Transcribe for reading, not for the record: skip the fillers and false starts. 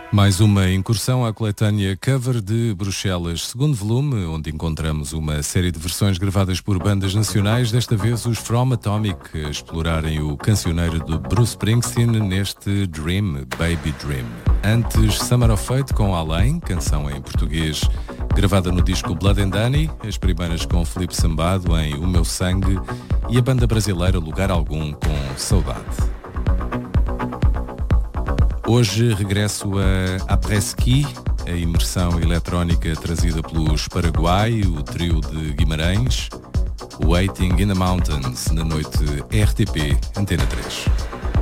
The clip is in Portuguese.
Mais uma incursão à coletânea Cover de Bruxelas, segundo volume, onde encontramos uma série de versões gravadas por bandas nacionais, desta vez os From Atomic, a explorarem o cancioneiro de Bruce Springsteen neste Dream, Baby Dream. Antes, Summer of Fate com Além, canção em português, gravada no disco Blood and Honey, as primeiras com Filipe Sambado em O Meu Sangue e a banda brasileira Lugar Algum com Saudade. Hoje regresso a Après-Ski, a imersão eletrónica trazida pelos Paraguai, o trio de Guimarães, Waiting in the Mountains, na noite RTP Antena 3.